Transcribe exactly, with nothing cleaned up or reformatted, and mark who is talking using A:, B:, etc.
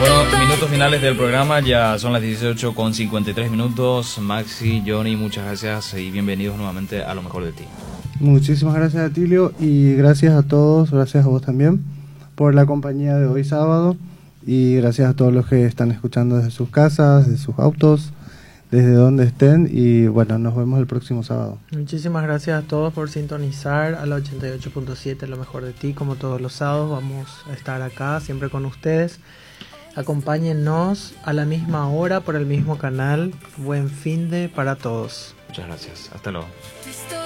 A: Bueno, minutos finales del programa, ya son las dieciocho con cincuenta y tres minutos. Maxi, Johnny, muchas gracias y bienvenidos nuevamente a Lo Mejor de Ti.
B: Muchísimas gracias, Atilio, y gracias a todos, gracias a vos también por la compañía de hoy sábado, y gracias a todos los que están escuchando desde sus casas, desde sus autos, desde donde estén, y bueno, nos vemos el próximo sábado.
C: Muchísimas gracias a todos por sintonizar a la ochenta y ocho punto siete Lo Mejor de Ti. Como todos los sábados vamos a estar acá siempre con ustedes. Acompáñennos a la misma hora por el mismo canal. Buen finde para todos.
A: Muchas gracias, hasta luego.